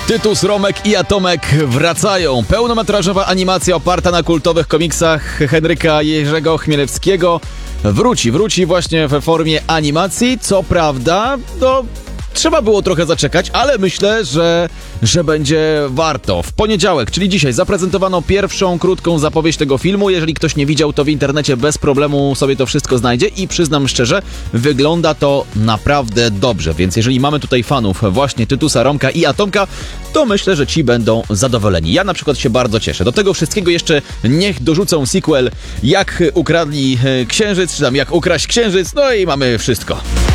Tytus, Romek i Atomek wracają. Pełnometrażowa animacja oparta na kultowych komiksach Henryka Jerzego Chmielewskiego wróci właśnie we formie animacji. Co prawda, trzeba było trochę zaczekać, ale myślę, że będzie warto. W poniedziałek, czyli dzisiaj, zaprezentowano pierwszą krótką zapowiedź tego filmu. Jeżeli ktoś nie widział, to w internecie bez problemu sobie to wszystko znajdzie i przyznam szczerze, wygląda to naprawdę dobrze. Więc jeżeli mamy tutaj fanów właśnie Tytusa, Romka i Atomka, to myślę, że ci będą zadowoleni. Ja na przykład się bardzo cieszę. Do tego wszystkiego jeszcze niech dorzucą sequel Jak ukradli księżyc, czy tam Jak ukraść księżyc, no i mamy wszystko.